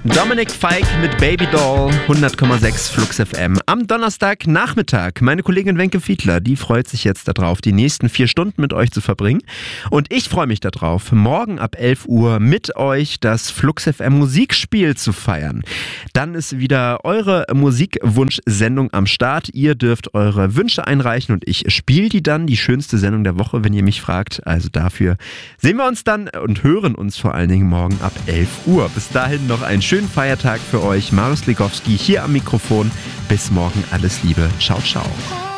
Dominik Fike mit Baby Doll, 100,6 Flux FM. Am Donnerstagnachmittag. Meine Kollegin Wenke Fiedler, die freut sich jetzt darauf, die nächsten 4 Stunden mit euch zu verbringen. Und ich freue mich darauf, morgen ab 11 Uhr mit euch das Flux FM Musikspiel zu feiern. Dann ist wieder eure Musikwunschsendung am Start. Ihr dürft eure Wünsche einreichen und ich spiele die dann, die schönste Sendung der Woche, wenn ihr mich fragt. Also dafür sehen wir uns dann und hören uns vor allen Dingen morgen ab 11 Uhr. Bis dahin noch einen schönen Feiertag für euch. Marius Legowski hier am Mikrofon. Bis morgen, alles Liebe. Ciao, ciao.